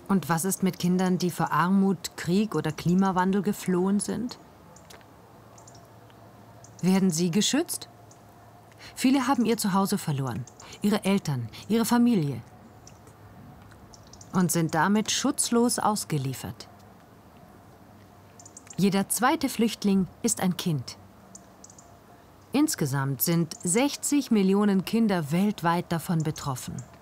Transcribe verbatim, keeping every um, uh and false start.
Und was ist mit Kindern, die vor Armut, Krieg oder Klimawandel geflohen sind? Werden sie geschützt? Viele haben ihr Zuhause verloren, ihre Eltern, ihre Familie und sind damit schutzlos ausgeliefert. Jeder zweite Flüchtling ist ein Kind. Insgesamt sind sechzig Millionen Kinder weltweit davon betroffen.